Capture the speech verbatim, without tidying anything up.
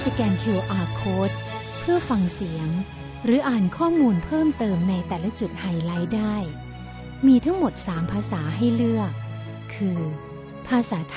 สแกน คิว อาร์ Code เพื่อฟังเสียงหรืออ่านข้อมูลเพิ่มเติมในแต่ละจุดไฮไลท์ได้มีทั้งหมดสามภาษาให้เลือกคือภาษาไทย